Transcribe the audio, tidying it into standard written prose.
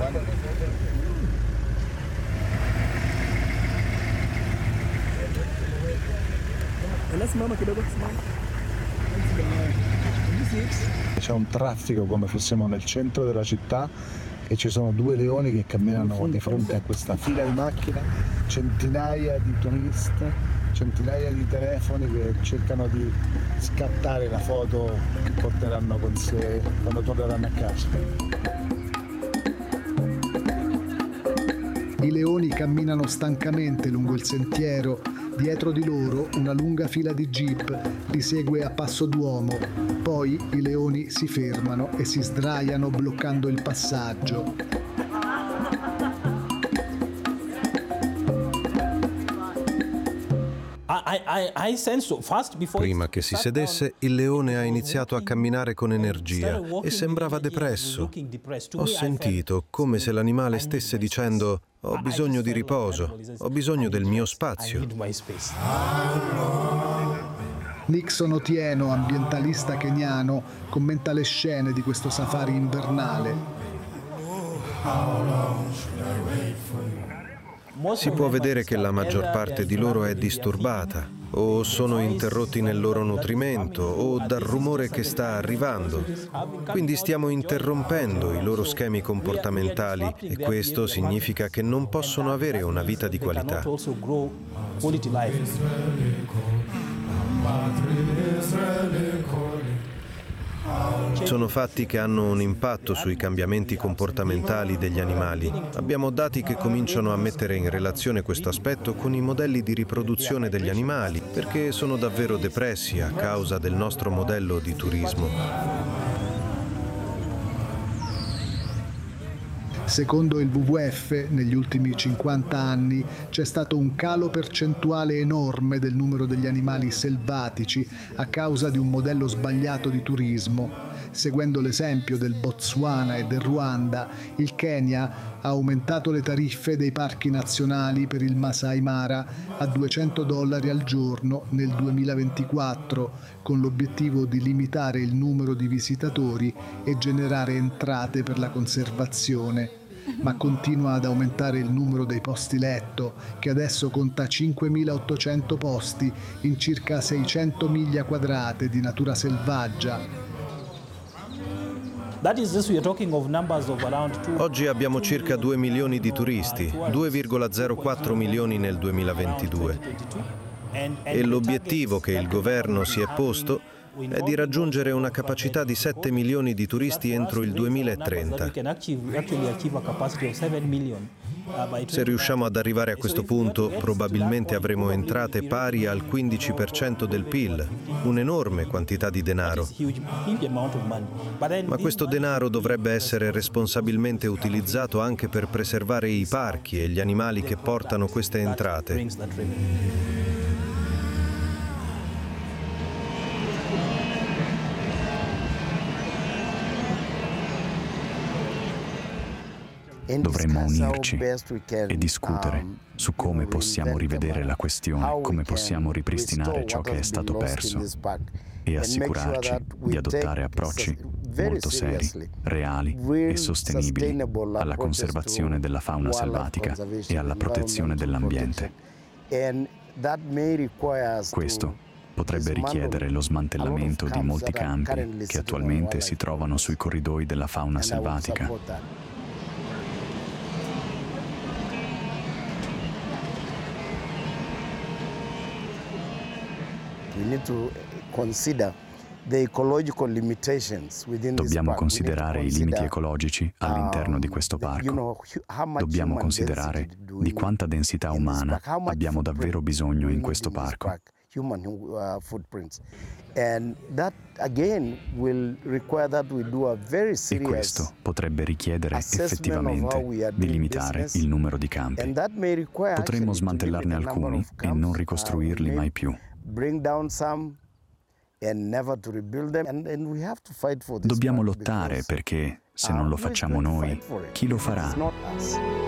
C'è un traffico come fossimo nel centro della città e ci sono due leoni che camminano di fronte a questa fila di macchine, centinaia di turisti, centinaia di telefoni che cercano di scattare la foto che porteranno con sé quando torneranno a casa. I leoni camminano stancamente lungo il sentiero. Dietro di loro una lunga fila di jeep li segue a passo d'uomo. Poi i leoni si fermano e si sdraiano bloccando il passaggio. Prima che si sedesse, il leone ha iniziato a camminare con energia e sembrava depresso. Ho sentito come se l'animale stesse dicendo: ho bisogno di riposo, ho bisogno del mio spazio. Nixon Otieno, ambientalista keniano, commenta le scene di questo safari invernale. Si può vedere che la maggior parte di loro è disturbata, o sono interrotti nel loro nutrimento, o dal rumore che sta arrivando. Quindi stiamo interrompendo i loro schemi comportamentali e questo significa che non possono avere una vita di qualità. Sono fatti che hanno un impatto sui cambiamenti comportamentali degli animali. Abbiamo dati che cominciano a mettere in relazione questo aspetto con i modelli di riproduzione degli animali, perché sono davvero depressi a causa del nostro modello di turismo. Secondo il WWF, negli ultimi 50 anni c'è stato un calo percentuale enorme del numero degli animali selvatici a causa di un modello sbagliato di turismo. Seguendo l'esempio del Botswana e del Ruanda, il Kenya ha aumentato le tariffe dei parchi nazionali per il Masai Mara a $200 al giorno nel 2024, con l'obiettivo di limitare il numero di visitatori e generare entrate per la conservazione. Ma continua ad aumentare il numero dei posti letto, che adesso conta 5.800 posti in circa 600 miglia quadrate di natura selvaggia. Oggi abbiamo circa 2 milioni di turisti, 2,04 milioni nel 2022. E l'obiettivo che il governo si è posto è di raggiungere una capacità di 7 milioni di turisti entro il 2030. Se riusciamo ad arrivare a questo punto, probabilmente avremo entrate pari al 15% del PIL, un'enorme quantità di denaro. Ma questo denaro dovrebbe essere responsabilmente utilizzato anche per preservare i parchi e gli animali che portano queste entrate. Dovremmo unirci e discutere su come possiamo rivedere la questione, come possiamo ripristinare ciò che è stato perso e assicurarci di adottare approcci molto seri, reali e sostenibili alla conservazione della fauna selvatica e alla protezione dell'ambiente. Questo potrebbe richiedere lo smantellamento di molti campi che attualmente si trovano sui corridoi della fauna selvatica. Dobbiamo considerare i limiti ecologici all'interno di questo parco. Dobbiamo considerare di quanta densità umana abbiamo davvero bisogno in questo parco. E questo potrebbe richiedere effettivamente di limitare il numero di campi. Potremmo smantellarne alcuni e non ricostruirli mai più. Dobbiamo lottare perché, se non lo facciamo noi, chi lo farà?